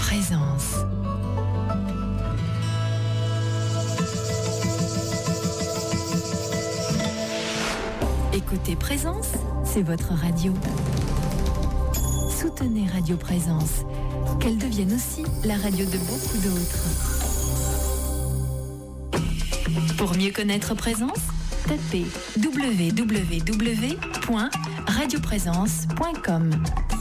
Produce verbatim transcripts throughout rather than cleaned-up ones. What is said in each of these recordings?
Présence. Écoutez Présence, c'est votre radio. Soutenez Radio Présence, qu'elle devienne aussi la radio de beaucoup d'autres. Pour mieux connaître Présence, tapez w w w point radio présence point com.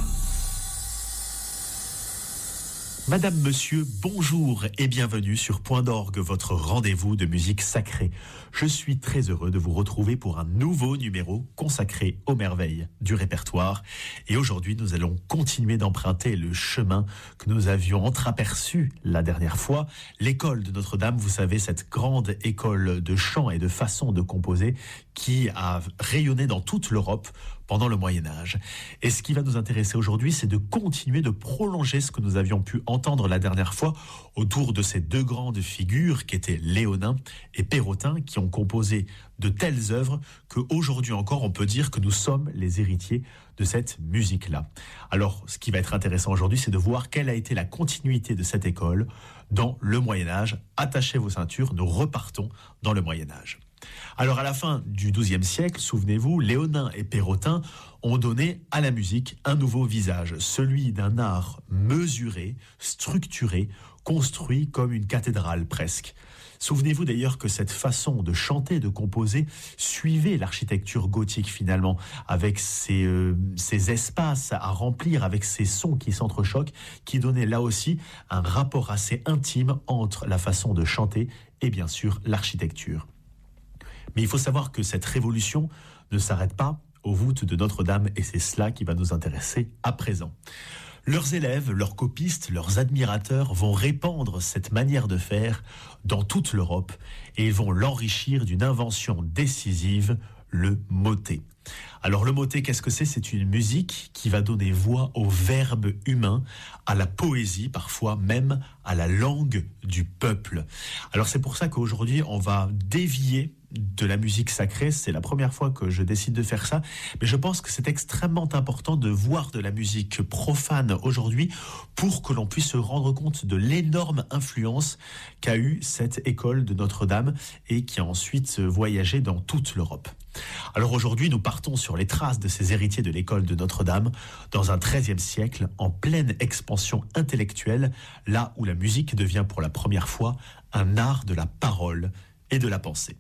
Madame, Monsieur, bonjour et bienvenue sur Point d'Orgue, votre rendez-vous de musique sacrée. Je suis très heureux de vous retrouver pour un nouveau numéro consacré aux merveilles du répertoire. Et aujourd'hui, nous allons continuer d'emprunter le chemin que nous avions entreaperçu la dernière fois. L'école de Notre-Dame, vous savez, cette grande école de chant et de façon de composer qui a rayonné dans toute l'Europe pendant le Moyen-Âge. Et ce qui va nous intéresser aujourd'hui, c'est de continuer de prolonger ce que nous avions pu entendre la dernière fois autour de ces deux grandes figures qui étaient Léonin et Perrotin, qui ont composé de telles œuvres qu'aujourd'hui encore, on peut dire que nous sommes les héritiers de cette musique-là. Alors, ce qui va être intéressant aujourd'hui, c'est de voir quelle a été la continuité de cette école dans le Moyen-Âge. Attachez vos ceintures, nous repartons dans le Moyen-Âge. Alors à la fin du douzième siècle, souvenez-vous, Léonin et Perrotin ont donné à la musique un nouveau visage, celui d'un art mesuré, structuré, construit comme une cathédrale presque. Souvenez-vous d'ailleurs que cette façon de chanter, de composer, suivait l'architecture gothique finalement, avec ces, euh, ces espaces à remplir, avec ces sons qui s'entrechoquent, qui donnaient là aussi un rapport assez intime entre la façon de chanter et bien sûr l'architecture. Mais il faut savoir que cette révolution ne s'arrête pas aux voûtes de Notre-Dame et c'est cela qui va nous intéresser à présent. Leurs élèves, leurs copistes, leurs admirateurs vont répandre cette manière de faire dans toute l'Europe et ils vont l'enrichir d'une invention décisive, le motet. Alors le motet, qu'est-ce que c'est ? C'est une musique qui va donner voix au verbe humain, à la poésie, parfois même à la langue du peuple. Alors c'est pour ça qu'aujourd'hui on va dévier de la musique sacrée, c'est la première fois que je décide de faire ça, mais je pense que c'est extrêmement important de voir de la musique profane aujourd'hui pour que l'on puisse se rendre compte de l'énorme influence qu'a eu cette école de Notre-Dame et qui a ensuite voyagé dans toute l'Europe. Alors aujourd'hui, nous partons sur les traces de ces héritiers de l'école de Notre-Dame dans un treizième siècle en pleine expansion intellectuelle, là où la musique devient pour la première fois un art de la parole et de la pensée.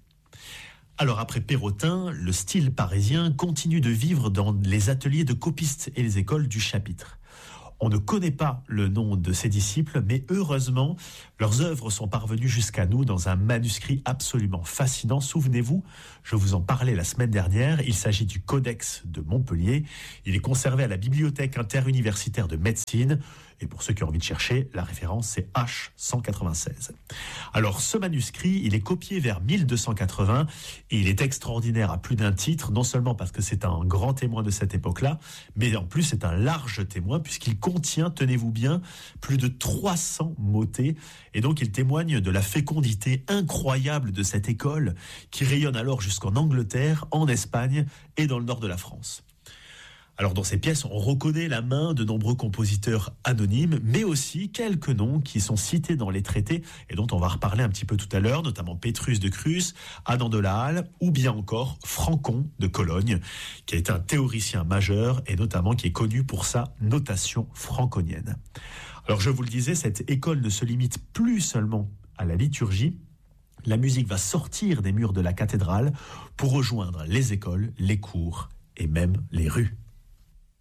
Alors après Perrotin, le style parisien continue de vivre dans les ateliers de copistes et les écoles du chapitre. On ne connaît pas le nom de ces disciples, mais heureusement, leurs œuvres sont parvenues jusqu'à nous dans un manuscrit absolument fascinant. Souvenez-vous, je vous en parlais la semaine dernière, il s'agit du Codex de Montpellier. Il est conservé à la Bibliothèque interuniversitaire de médecine. Et pour ceux qui ont envie de chercher, la référence c'est H cent quatre-vingt-seize. Alors ce manuscrit, il est copié vers mille deux cent quatre-vingts et il est extraordinaire à plus d'un titre, non seulement parce que c'est un grand témoin de cette époque-là, mais en plus c'est un large témoin puisqu'il contient, tenez-vous bien, plus de trois cents motets et donc il témoigne de la fécondité incroyable de cette école qui rayonne alors jusqu'en Angleterre, en Espagne et dans le nord de la France. Alors dans ces pièces, on reconnaît la main de nombreux compositeurs anonymes, mais aussi quelques noms qui sont cités dans les traités et dont on va reparler un petit peu tout à l'heure, notamment Pétrus de Crus, Adam de la Halle ou bien encore Francon de Cologne, qui est un théoricien majeur et notamment qui est connu pour sa notation franconienne. Alors je vous le disais, cette école ne se limite plus seulement à la liturgie. La musique va sortir des murs de la cathédrale pour rejoindre les écoles, les cours et même les rues.